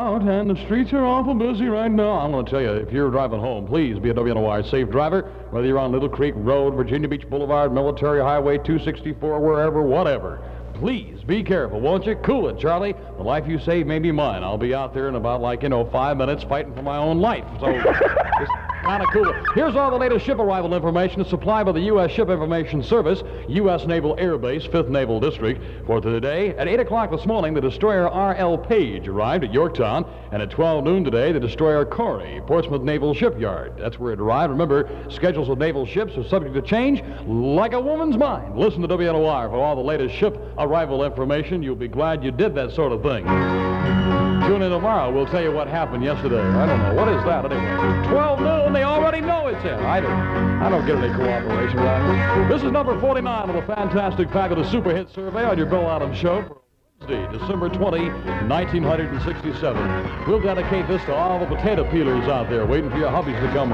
out, and the streets are awful busy right now. I'm going to tell you, if you're driving home, please be a WNOR safe driver, whether you're on Little Creek Road, Virginia Beach Boulevard, Military Highway 264, wherever, whatever. Please be careful, won't you? Cool it, Charlie. The life you save may be mine. I'll be out there in about, 5 minutes fighting for my own life. So just kind of cool it. Here's all the latest ship arrival information supplied by the U.S. Ship Information Service, U.S. Naval Air Base, 5th Naval District. For today, at 8 o'clock this morning, the destroyer R.L. Page arrived at Yorktown, and at 12 noon today, the destroyer Corey, Portsmouth Naval Shipyard. That's where it arrived. Remember, schedules of naval ships are subject to change like a woman's mind. Listen to WNOR for all the latest ship arrival information. You'll be glad you did that sort of thing. Tune in tomorrow. We'll tell you what happened yesterday. I don't know. What is that anyway? 12 noon. They already know it's in. I don't get any cooperation around here. This is number 49 of the Fantastic Fabulous Super Hit Survey on your Bill Adams Show for Wednesday, December 20, 1967. We'll dedicate this to all the potato peelers out there waiting for your hubbies to come